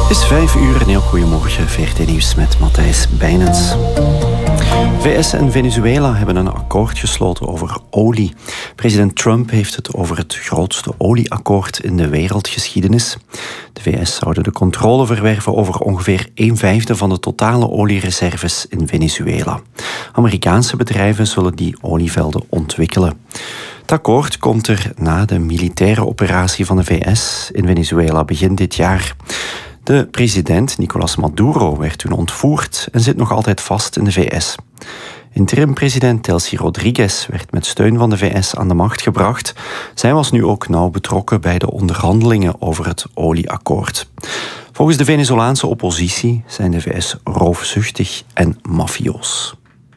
Het is 5 uur, een heel goedemorgen. VRT Nieuws met Matthijs Bijnens. VS en Venezuela hebben een akkoord gesloten over olie. President Trump heeft het over het grootste olieakkoord in de wereldgeschiedenis. De VS zouden de controle verwerven over ongeveer 1/5 van de totale oliereserves in Venezuela. Amerikaanse bedrijven zullen die olievelden ontwikkelen. Het akkoord komt er na de militaire operatie van de VS in Venezuela begin dit jaar. De president, Nicolás Maduro, werd toen ontvoerd en zit nog altijd vast in de VS. Interim-president Delcy Rodriguez werd met steun van de VS aan de macht gebracht. Zij was nu ook nauw betrokken bij de onderhandelingen over het olieakkoord. Volgens de Venezolaanse oppositie zijn de VS roofzuchtig en mafioos.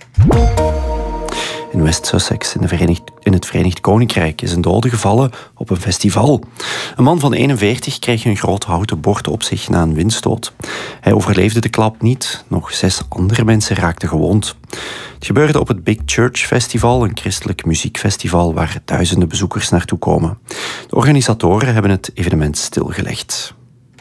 In West Sussex in het Verenigd Koninkrijk is een dode gevallen op een festival. Een man van 41 kreeg een groot houten bord op zich na een windstoot. Hij overleefde de klap niet. Nog 6 andere mensen raakten gewond. Het gebeurde op het Big Church Festival, een christelijk muziekfestival waar duizenden bezoekers naartoe komen. De organisatoren hebben het evenement stilgelegd.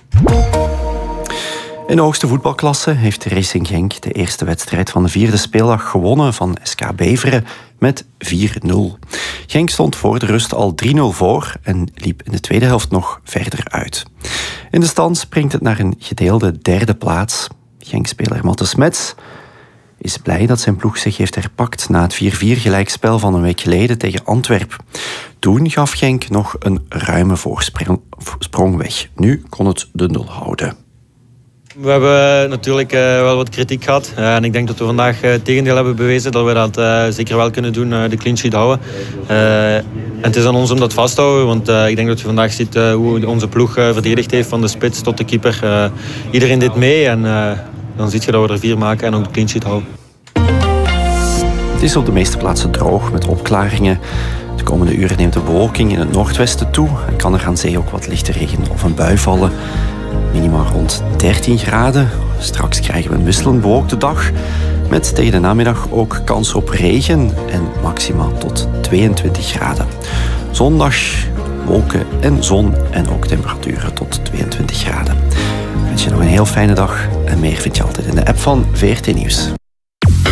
In de hoogste voetbalklasse heeft Racing Genk de eerste wedstrijd van de 4e speeldag gewonnen van SK Beveren met 4-0. Genk stond voor de rust al 3-0 voor en liep in de tweede helft nog verder uit. In de stand springt het naar een gedeelde 3e plaats. Genk-speler Matte Smets is blij dat zijn ploeg zich heeft herpakt na het 4-4 gelijkspel van een week geleden tegen Antwerpen. Toen gaf Genk nog een ruime voorsprong weg. Nu kon het de 0 houden. We hebben natuurlijk wel wat kritiek gehad. En ik denk dat we vandaag het tegendeel hebben bewezen. Dat we dat zeker wel kunnen doen, de clean sheet houden. En het is aan ons om dat vast te houden. Want ik denk dat je vandaag ziet hoe onze ploeg verdedigd heeft. Van de spits tot de keeper. Iedereen deed mee. En dan zie je dat we er 4 maken en ook de clean sheet houden. Het is op de meeste plaatsen droog met opklaringen. De komende uren neemt de bewolking in het noordwesten toe. En kan er aan zee ook wat lichte regen of een bui vallen. Minimaal rond 13 graden. Straks krijgen we een wisselend bewolkte dag. Met tegen de namiddag ook kans op regen en maximaal tot 22 graden. Zondag wolken en zon en ook temperaturen tot 22 graden. Ik wens je nog een heel fijne dag. En meer vind je altijd in de app van VRT Nieuws.